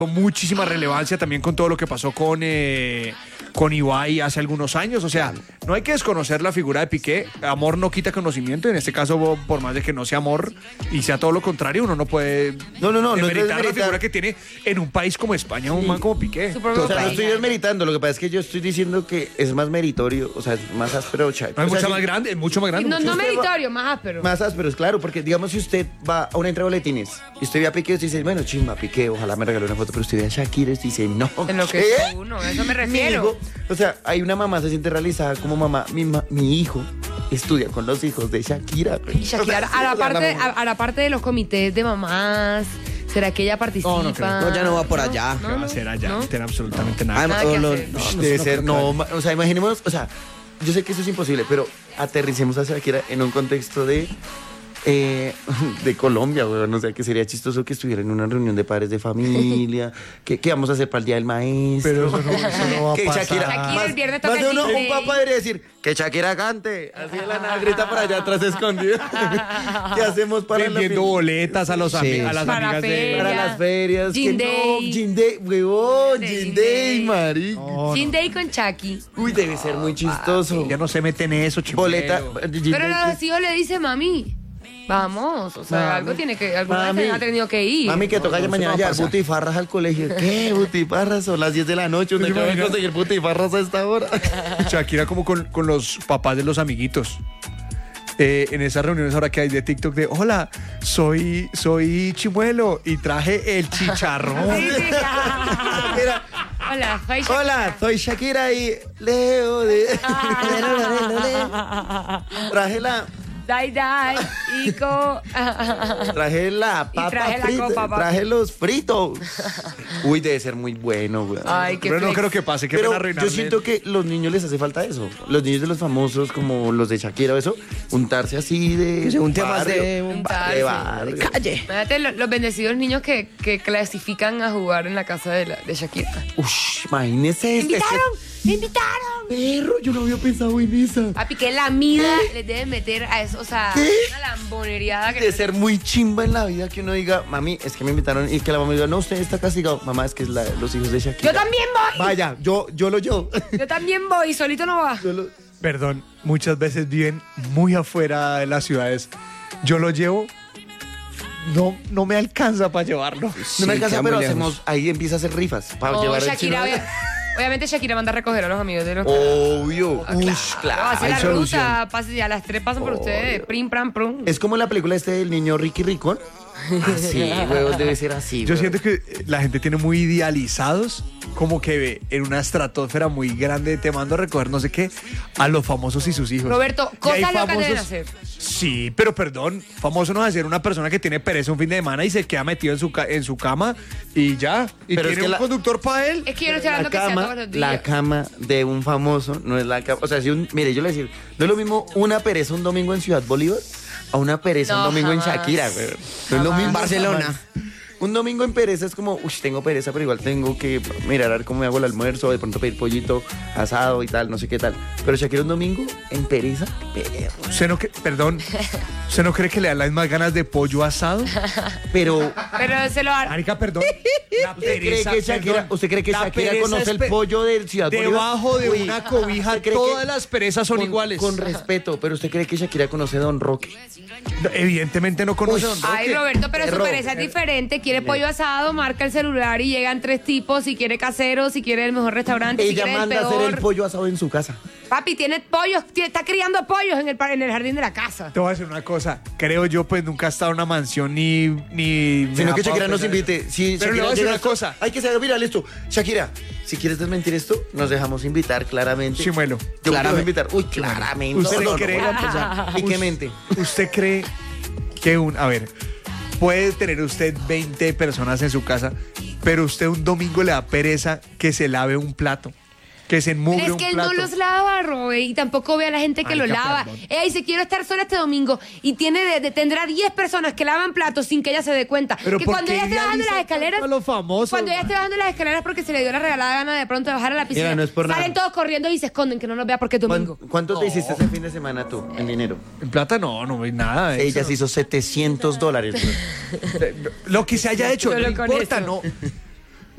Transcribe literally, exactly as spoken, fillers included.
muchísima relevancia también con todo lo que pasó con, eh, con Ibai hace algunos años. O sea, no hay que desconocer la figura de Piqué. Amor no quita conocimiento. En este caso, por más de que no sea amor y sea todo lo contrario, uno no puede no, no, no, demeritar no la figura que tiene en un país como España, un sí. man como Piqué. O sea, no estoy desmeritando. Lo que pasa es que yo estoy diciendo que es más meritorio, o sea, es más áspero. Chay. No, es o sea, mucho si, más grande, es mucho más grande. No, mucho no más meritorio, más áspero. Más áspero, es claro, porque digamos si usted va a una entrega de boletines y usted ve a Piqué y dice, bueno, chimba, Piqué, ojalá me regale una foto, pero usted ve a Shakira y dice, no. En lo que ¿qué? es uno, a eso me refiero. Mi hijo, o sea, hay una mamá se siente realizada como mamá, mi, ma, mi hijo estudia con los hijos de Shakira. Y Shakira, o sea, a, la o sea, parte, la a, a la parte de los comités de mamás, ¿será que ella participa? No, no creo. No, ya no va por allá. ¿Qué va a hacer allá? No tiene absolutamente nada. Además, Nada que lo- hacer. no, No, debe no ser, creo no, o sea, imaginémonos, o sea, yo sé que eso es imposible, pero aterricemos a Shakira en un contexto de eh, de Colombia, weón. O sea, que sería chistoso que estuviera en una reunión de padres de familia, que, que vamos a hacer para el Día del Maestro. Pero eso no, eso no va a que pasar. Shakira, Shakira, más, el viernes más toca de uno, D un J. papá debería decir que Shakira cante, así de la nada grita para allá atrás escondido. ¿Qué hacemos para la vendiendo fin- boletas a, los ami- Sí. a las Para amigas de... feria. para las ferias? Gin que no, Day. Gin Day, huevón, Gin Gin Day. Day, marica. No, Gin no, Day con Chucky. Uy, debe ser muy chistoso. ya no se meten en eso, chimuelo. Boleta. Gin Pero Day, los hijos le dicen, mami, vamos, o sea, Mami. algo tiene que, alguna Mami. vez ha tenido que ir. Mami, que toca ya mañana ya butifarras al colegio. ¿Qué? Butifarras son las diez de la noche. ¿Dónde ¿Te acabo de imaginas? conseguir butifarras a esta hora? Shakira como con, con los papás de los amiguitos. Eh, en esas reuniones ahora que hay de TikTok de hola, soy, soy Chimuelo y traje el chicharrón. Sí, sí. Mira, Hola, soy Shakira. hola, soy Shakira y Leo de... Traje la... Dai, dai, Ico. Traje la Y papa traje la frita, copa, papi. traje los fritos. Uy, debe ser muy bueno, güey. Ay, qué Pero no flex. creo que pase, que Pero pena arruinarle. yo siento que los niños les hace falta eso. Los niños de los famosos, como los de Shakira o eso, untarse así de... Que se unte más barrio, de un Untarse. de barrio. Calle. Imagínate lo- los bendecidos niños que, que clasifican a jugar en la casa de, la, de Shakira. Ush, imagínese ¡Me este. invitaron! ¡Me invitaron! Perro, yo no había pensado en esa. Papi, que la mida les debe meter a eso, o sea, ¿Qué? una lambonería que De ser muy chimba en la vida que uno diga, mami, es que me invitaron y que la mamá diga, no, usted está castigado. Mamá, es que es la, los hijos de Shakira. Yo también voy. Vaya, yo, yo lo yo. Yo también voy, solito no va. Yo lo- Perdón, muchas veces viven muy afuera de las ciudades. Yo lo llevo, no, no me alcanza para llevarlo. No Sí, me alcanza, queda pero muy lejos. hacemos, ahí empieza a hacer rifas para Oh, llevar el Shakira, chino. obvia- obviamente Shakira manda a recoger a los amigos de los... Obvio. Ah, Ush, claro. No, hace la hay solución. ruta, pase, ya las tres pasan por ustedes, prim, pram, prum. Es como la película este del niño Ricky Ricón. Así, huevos, debe ser así. Yo huevón. siento que la gente tiene muy idealizados, como que ve en una estratosfera muy grande, te mando a recoger no sé qué, a los famosos y sus hijos. Roberto, Y hay cosas locas deben famosos- hacer. Sí, pero perdón, famoso no es ser una persona que tiene pereza un fin de semana y se queda metido en su, ca- en su cama y ya. Y Pero es tiene que un la- conductor para él. Es que yo no estoy La hablando que sea cama, todos los días. la cama de un famoso no es la cama. O sea, si un, mire, yo le voy a decir, no es lo mismo una pereza un domingo en Ciudad Bolívar a una pereza No, un domingo jamás. en Shakira, güey. No es lo Jamás. mismo. En Barcelona. jamás. Un domingo en pereza es como, uy, tengo pereza, pero igual tengo que mirar a ver cómo me hago el almuerzo, de pronto pedir pollito asado y tal, no sé qué tal. Pero Shakira un domingo en pereza, perro. ¿Usted no, cre- perdón, ¿usted no cree que le dan las mismas ganas de pollo asado? Pero Pero se lo... Marica, perdón. La ¿Usted cree pereza, que Shakira, perdón. ¿usted cree que La Shakira pereza conoce es el pe- pollo del Ciudad Bolívar? Debajo de Uy, una cobija, ¿usted cree todas que- las perezas son con- iguales. Con respeto, pero ¿usted cree que Shakira conoce a Don Roque? No, evidentemente no conoce a Don Ay, Roque. Roberto, pero su Perro. pereza es diferente. Quiere pollo asado, marca el celular y llegan tres tipos. Si quiere casero, si quiere el mejor restaurante, si Ella quiere el manda a hacer peor. el pollo asado en su casa. Papi, tiene pollos, tie- está criando pollos en el, pa- en el jardín de la casa. Te voy a decir una cosa. Creo yo, pues nunca he estado en una mansión ni. ni me Sino da que pa' Shakira nos pensar invite. eso. Si Pero le Shakira voy a decir llega una esto- cosa. Hay que saber, mira, listo. Shakira, si quieres desmentir esto, nos dejamos invitar claramente. Chimuelo. Yo Claramente. quiero invitar. Uy, claramente. ¿Usted No, no, cree- no voy a empezar. ¿Y qué mente? ¿Usted cree que un. A ver, puede tener usted veinte personas en su casa, pero usted un domingo le da pereza que se lave un plato? Que se enmugre Pero es un que él plato. no los lava, Robe, y tampoco ve a la gente que lo Marica, lava. perdón. Ella dice, quiero estar sola este domingo, y tiene de, de- tendrá diez personas que lavan platos sin que ella se dé cuenta. Pero que ¿por cuando qué ella esté bajando idealiza las escaleras, tanto a los famosos, cuando ella man? esté bajando las escaleras porque se le dio la regalada gana de pronto de bajar a la piscina, Mira, no es por nada. salen todos corriendo y se esconden, que no los vea porque es domingo. ¿Cuán- ¿Cuánto te hiciste ese fin de semana tú, en dinero? En plata no, no hay nada de Ella eso. se hizo setecientos dólares. Lo que se haya hecho, Solo no con importa, eso. no.